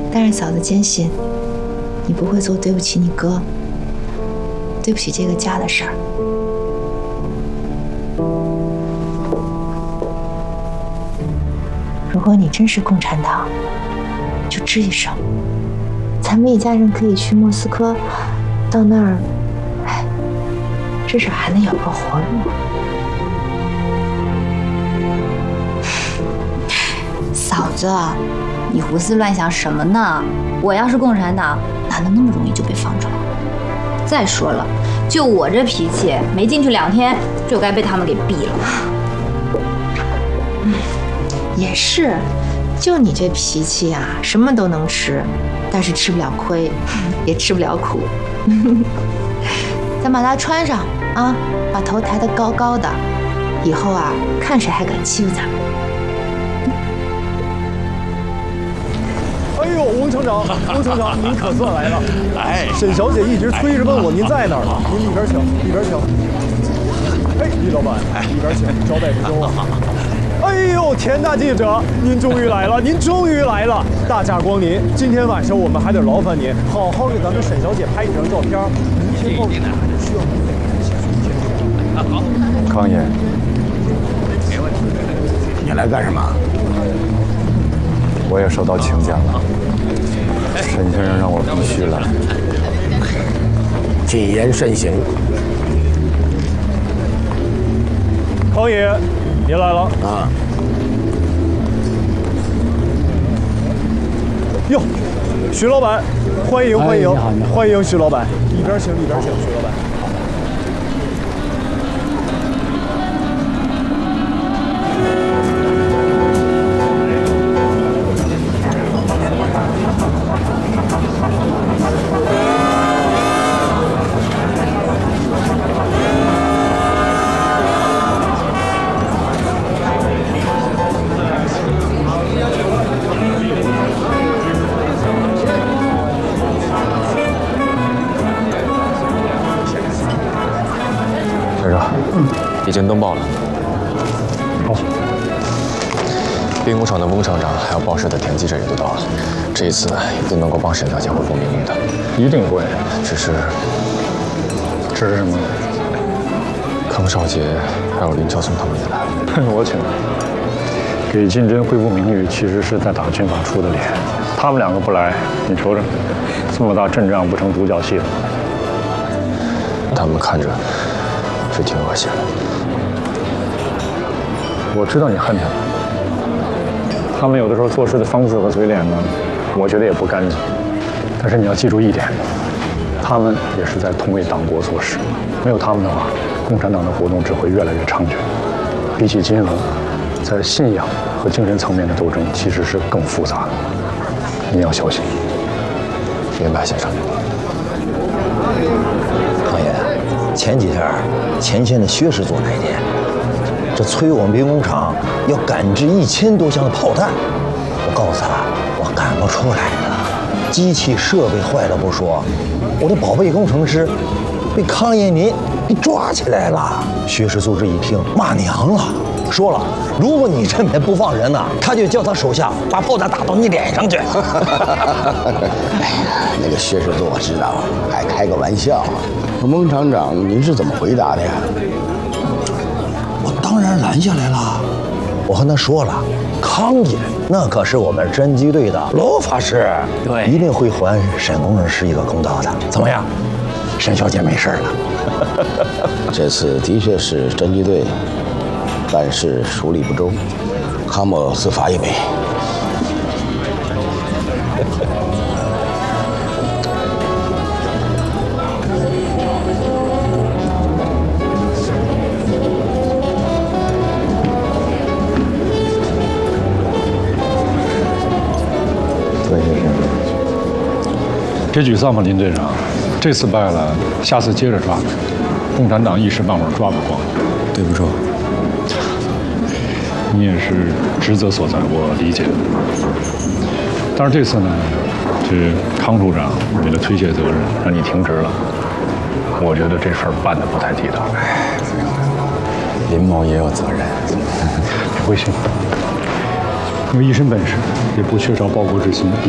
但是嫂子坚信，你不会做对不起你哥、对不起这个家的事儿。如果你真是共产党，就吱一声，咱们一家人可以去莫斯科，到那儿，哎，至少还能有个活路。 嫂子，你胡思乱想什么呢？我要是共产党，哪能那么容易就被放出来？再说了，就我这脾气，没进去2天就该被他们给毙了。 也是，就你这脾气啊，什么都能吃，但是吃不了亏，也吃不了苦。咱把它穿上啊，把头抬得高高的，以后啊，看谁还敢欺负咱们。 哎呦，翁厂长，翁厂长，您可算来了！哎，沈小姐一直催着问我您在哪儿呢？您里边请，里边请。哎，李老板，里边请，招待不周啊！哎呦，田大记者，您终于来了，您终于来了！大驾光临，今天晚上我们还得劳烦您，好好给咱们沈小姐拍几张照片。一切报纸需要您给写出一切。 好， 康爷， 没问题。你来干什么？ 我也收到请柬了，沈先生让我必须来。 谨言慎行。 康爷，您来了啊！ 哟，徐老板，欢迎欢迎欢迎徐老板，里边请里边请，徐老板。 已经登报了。 好。 兵工厂的翁厂长，还有报社的田记者也都到了。这一次一定能够帮沈小姐恢复名誉的。 一定会。 只是什么？ 康少杰还有林乔松他们也来了。 我请。给金针恢复名誉，其实是在打军法处的脸。他们2个不来，你瞅瞅，这么大阵仗不成独角戏了。 他们看着是挺恶心的。 我知道你恨他们，他们有的时候做事的方式和嘴脸呢，我觉得也不干净。但是你要记住一点，他们也是在同为党国做事，没有他们的话，共产党的活动只会越来越猖獗。比起金融，在信仰和精神层面的斗争其实是更复杂的，你要小心。 明白，先生。 康爷，前几天前线的薛师座来电，这催我们兵工厂要赶制1000多箱的炮弹。我告诉他，我赶不出来的，机器设备坏了不说，我的宝贝工程师被康爷您给抓起来了。薛师座这一听骂娘了，说了，如果你这边不放人呢，他就叫他手下把炮弹打到你脸上去。哎呀，那个薛师座我知道，还开个玩笑。翁厂长，您是怎么回答的呀？ 我当然拦下来了，我和他说了，康爷那可是我们侦缉队的老法师，对，一定会还沈工程师一个公道的。怎么样，沈小姐没事了？ 这次的确是侦缉队办事处理不周，康某自罚1杯。 别沮丧吧，林队长，这次败了，下次接着抓。共产党一时半会儿抓不光。 对不住， 你也是职责所在，我理解。但是这次呢，这康处长为了推卸责任，让你停职了，我觉得这事儿办得不太地道。 林某也有责任。 别灰心，因为一身本事，也不缺少报国之心。